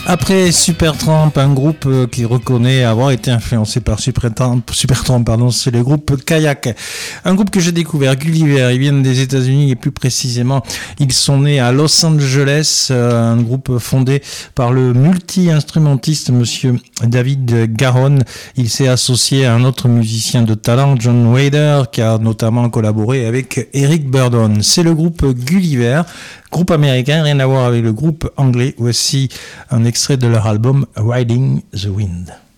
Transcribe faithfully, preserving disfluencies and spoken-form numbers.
Après Supertramp, un groupe qui reconnaît avoir été influencé par Supertramp, Supertramp pardon, c'est le groupe Kayak. Un groupe que j'ai découvert, Gulliver, ils viennent des États-Unis et plus précisément, ils sont nés à Los Angeles, un groupe fondé par le multi-instrumentiste monsieur David Garon. Il s'est associé à un autre musicien de talent, John Wader, qui a notamment collaboré avec Eric Burdon. C'est le groupe Gulliver. Groupe américain, rien à voir avec le groupe anglais. Voici un extrait de leur album Riding the Wind.